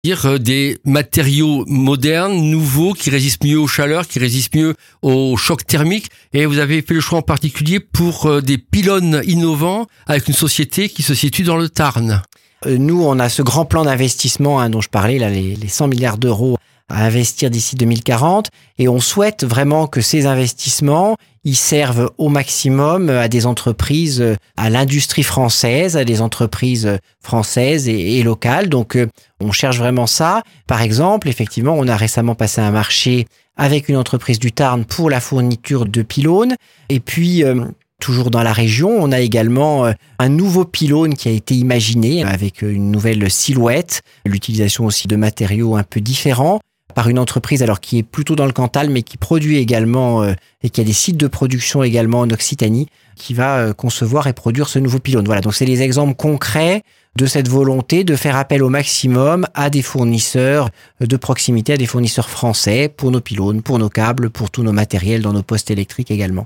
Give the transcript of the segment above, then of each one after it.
Des matériaux modernes, nouveaux, qui résistent mieux aux chaleurs, qui résistent mieux aux chocs thermiques. Et vous avez fait le choix en particulier pour des pylônes innovants avec une société qui se situe dans le Tarn. Nous, on a ce grand plan d'investissement dont je parlais, là, les 100 milliards d'euros à investir d'ici 2040. Et on souhaite vraiment que ces investissements, ils servent au maximum à des entreprises, à l'industrie française, à des entreprises françaises et locales. Donc, on cherche vraiment ça. Par exemple, effectivement, on a récemment passé un marché avec une entreprise du Tarn pour la fourniture de pylônes. Et puis, toujours dans la région, on a également un nouveau pylône qui a été imaginé avec une nouvelle silhouette, l'utilisation aussi de matériaux un peu différents par une entreprise alors qui est plutôt dans le Cantal mais qui produit également et qui a des sites de production également en Occitanie qui va concevoir et produire ce nouveau pylône. Voilà, donc c'est des exemples concrets de cette volonté de faire appel au maximum à des fournisseurs de proximité, à des fournisseurs français pour nos pylônes, pour nos câbles, pour tous nos matériels dans nos postes électriques également.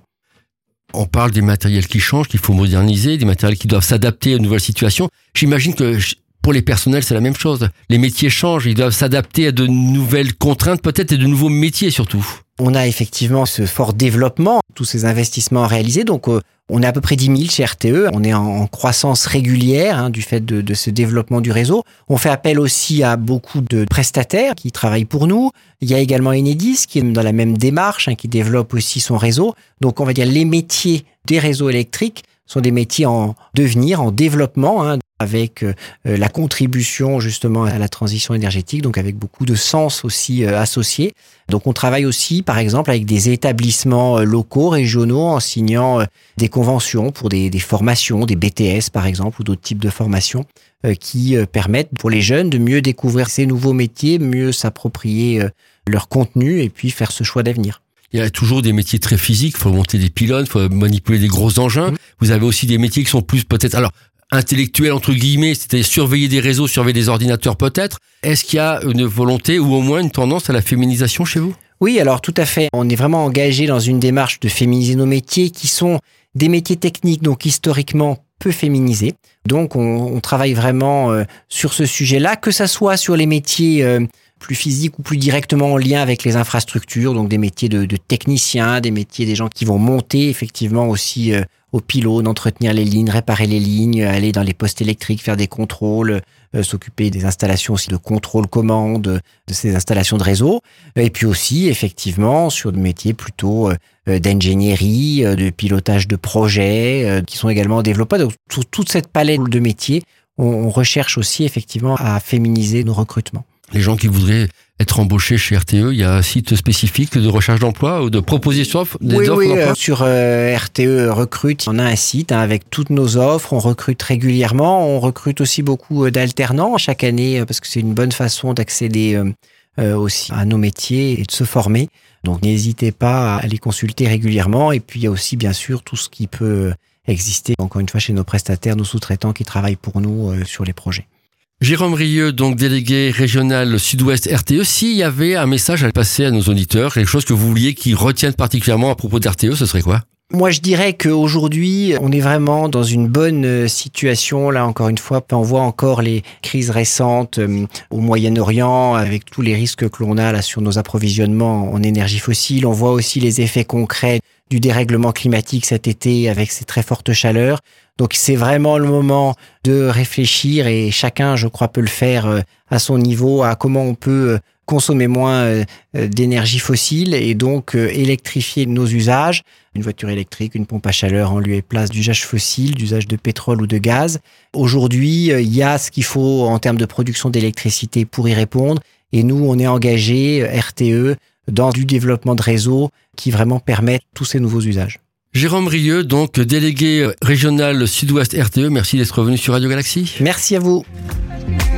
On parle des matériels qui changent, qu'il faut moderniser, des matériels qui doivent s'adapter aux nouvelles situations. J'imagine que pour les personnels, c'est la même chose. Les métiers changent, ils doivent s'adapter à de nouvelles contraintes peut-être et de nouveaux métiers surtout. On a effectivement ce fort développement, tous ces investissements réalisés. Donc, on est à peu près 10 000 chez RTE. On est en croissance régulière du fait de ce développement du réseau. On fait appel aussi à beaucoup de prestataires qui travaillent pour nous. Il y a également Enedis qui est dans la même démarche, qui développe aussi son réseau. Donc, on va dire les métiers des réseaux électriques sont des métiers en devenir, en développement, avec la contribution justement à la transition énergétique, donc avec beaucoup de sens aussi associés. Donc on travaille aussi par exemple avec des établissements locaux, régionaux, en signant des conventions pour des formations, des BTS par exemple, ou d'autres types de formations qui permettent pour les jeunes de mieux découvrir ces nouveaux métiers, mieux s'approprier leur contenu et puis faire ce choix d'avenir. Il y a toujours des métiers très physiques, il faut monter des pylônes, il faut manipuler des gros engins. Vous avez aussi des métiers qui sont plus peut-être intellectuels entre guillemets, c'est-à-dire surveiller des réseaux, surveiller des ordinateurs peut-être. Est-ce qu'il y a une volonté ou au moins une tendance à la féminisation chez vous ? Oui, alors tout à fait. On est vraiment engagé dans une démarche de féminiser nos métiers qui sont des métiers techniques, donc historiquement peu féminisés. Donc on travaille vraiment sur ce sujet-là, que ça soit sur les métiers plus physiques ou plus directement en lien avec les infrastructures, donc des métiers de techniciens, des métiers des gens qui vont monter effectivement aussi aux pylônes, entretenir les lignes, réparer les lignes, aller dans les postes électriques, faire des contrôles, s'occuper des installations aussi de contrôle-commande, de ces installations de réseau. Et puis aussi, effectivement, sur des métiers plutôt d'ingénierie, de pilotage de projets, qui sont également développés. Donc, sur toute cette palette de métiers, on recherche aussi effectivement à féminiser nos recrutements. Les gens qui voudraient être embauchés chez RTE, il y a un site spécifique de recherche d'emploi ou de proposition d'offres d'emploi ? Sur RTE Recrute, on a un site avec toutes nos offres, on recrute régulièrement, on recrute aussi beaucoup d'alternants chaque année parce que c'est une bonne façon d'accéder aussi à nos métiers et de se former. Donc n'hésitez pas à les consulter régulièrement et puis il y a aussi bien sûr tout ce qui peut exister, encore une fois chez nos prestataires, nos sous-traitants qui travaillent pour nous sur les projets. Jérôme Rieu, donc délégué régional Sud-Ouest RTE, s'il y avait un message à passer à nos auditeurs, quelque chose que vous vouliez qu'ils retiennent particulièrement à propos d'RTE, ce serait quoi ? Moi, je dirais qu'aujourd'hui, on est vraiment dans une bonne situation. Là, encore une fois, on voit encore les crises récentes au Moyen-Orient avec tous les risques que l'on a là sur nos approvisionnements en énergie fossile. On voit aussi les effets concrets du dérèglement climatique cet été avec ces très fortes chaleurs. Donc, c'est vraiment le moment de réfléchir et chacun, je crois, peut le faire à son niveau, à comment on peut consommer moins d'énergie fossile et donc électrifier nos usages. Une voiture électrique, une pompe à chaleur en lieu et place d'usage fossile, d'usage de pétrole ou de gaz. Aujourd'hui, il y a ce qu'il faut en termes de production d'électricité pour y répondre. Et nous, on est engagé, RTE, dans du développement de réseaux qui vraiment permettent tous ces nouveaux usages. Jérôme Rieu, donc délégué régional Sud-Ouest RTE, merci d'être venu sur Radio Galaxie. Merci à vous.